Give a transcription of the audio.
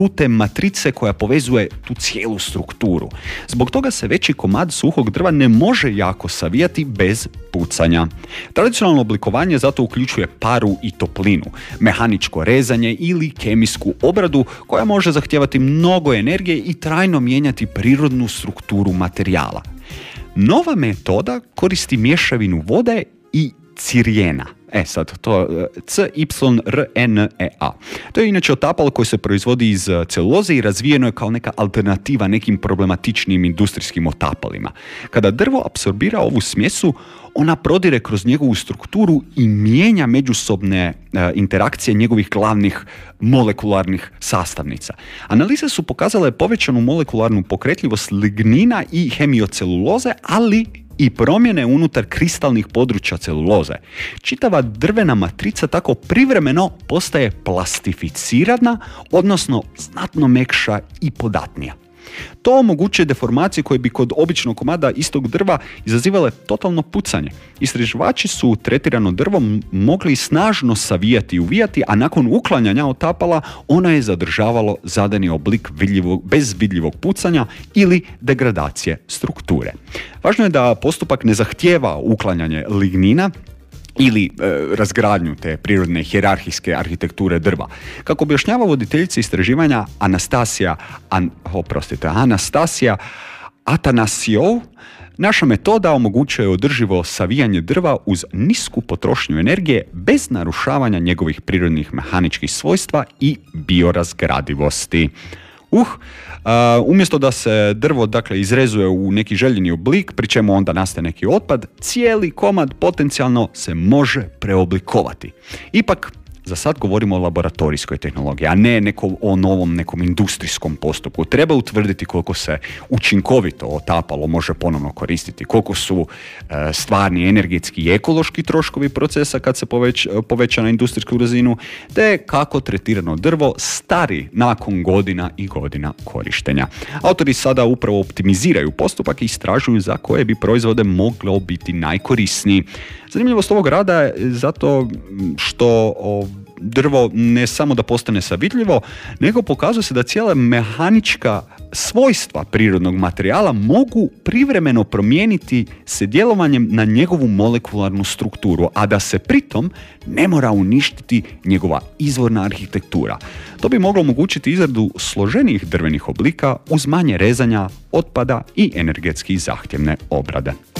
putem matrice koja povezuje tu cijelu strukturu. Zbog toga se veći komad suhog drva ne može jako savijati bez pucanja. Tradicionalno oblikovanje zato uključuje paru i toplinu, mehaničko rezanje ili kemijsku obradu koja može zahtijevati mnogo energije i trajno mijenjati prirodnu strukturu materijala. Nova metoda koristi mješavinu vode i cirijena. Sad, to CYRNEA. To je inače otapalo koje se proizvodi iz celuloze i razvijeno je kao neka alternativa nekim problematičnim industrijskim otapalima. Kada drvo apsorbira ovu smjesu, ona prodire kroz njegovu strukturu i mijenja međusobne interakcije njegovih glavnih molekularnih sastavnica. Analize su pokazale povećanu molekularnu pokretljivost lignina i hemioceluloze, ali i promjene unutar kristalnih područja celuloze. Čitava drvena matrica tako privremeno postaje plastificirana, odnosno znatno mekša i podatnija. To omogućuje deformacije koje bi kod običnog komada istog drva izazivale totalno pucanje. Istraživači su tretirano drvo mogli snažno savijati i uvijati, a nakon uklanjanja otapala ono je zadržavalo zadani oblik bez vidljivog pucanja ili degradacije strukture. Važno je da postupak ne zahtijeva uklanjanje lignina ili razgradnju te prirodne hijerarhijske arhitekture drva. Kako objašnjava voditeljica istraživanja Anastasija Atanasijov, naša metoda omogućuje održivo savijanje drva uz nisku potrošnju energije bez narušavanja njegovih prirodnih mehaničkih svojstva i biorazgradivosti. Umjesto da se drvo izrezuje u neki željeni oblik, pri čemu onda nastaje neki otpad, cijeli komad potencijalno se može preoblikovati. Ipak, za sad govorimo o laboratorijskoj tehnologiji, a ne o novom nekom industrijskom postupku. Treba utvrditi koliko se učinkovito otapalo može ponovno koristiti, koliko su stvarni energetski i ekološki troškovi procesa kad se poveća na industrijsku razinu, te kako tretirano drvo stari nakon godina i godina korištenja. Autori sada upravo optimiziraju postupak i istražuju za koje bi proizvode moglo biti najkorisniji. Zanimljivost ovog rada je zato što drvo ne samo da postane savitljivo, nego pokazuje se da cijela mehanička svojstva prirodnog materijala mogu privremeno promijeniti se djelovanjem na njegovu molekularnu strukturu, a da se pritom ne mora uništiti njegova izvorna arhitektura. To bi moglo omogućiti izradu složenijih drvenih oblika uz manje rezanja, otpada i energetski zahtjevne obrade.